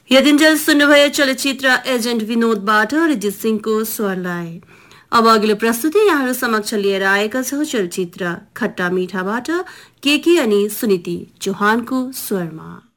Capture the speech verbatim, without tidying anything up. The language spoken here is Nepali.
यतिन्जेल सुन्नुभयो चलचित्र एजेन्ट विनोदबाट अरिजित सिंहको स्वरलाई। अब अघिल्लो प्रस्तुति यहाँहरू समक्ष लिएर आएका छौं चलचित्र खट्टा मिठाबाट केके अनि सुनिति चौहानको स्वरमा।